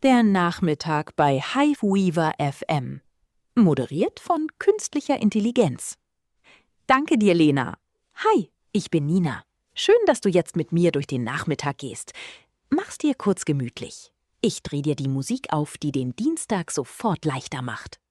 Der Nachmittag bei Hiveweaver FM. Moderiert von künstlicher Intelligenz. Danke dir, Lena. Hi, ich bin Nina. Schön, dass du jetzt mit mir durch den Nachmittag gehst. Mach's dir kurz gemütlich. Ich dreh dir die Musik auf, die den Dienstag sofort leichter macht.